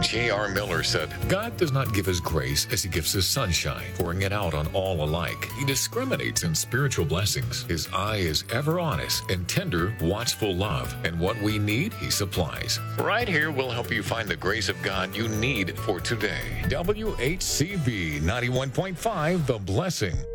J.R. Miller said, God does not give his grace as he gives his sunshine, pouring it out on all alike. He discriminates in spiritual blessings. His eye is ever on us in tender, watchful love, and what we need, he supplies. Right here, we'll help you find the grace of God you need for today. WHCB 91.5, The Blessing.